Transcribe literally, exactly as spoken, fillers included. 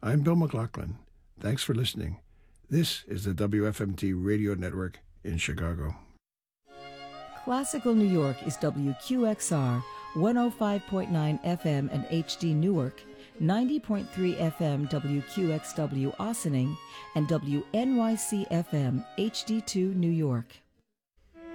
I'm Bill McLaughlin. Thanks for listening. This is the W F M T Radio Network in Chicago. Classical New York is W Q X R, one oh five point nine F M and H D Newark, ninety point three F M W Q X W Ossining, and W N Y C F M H D two New York.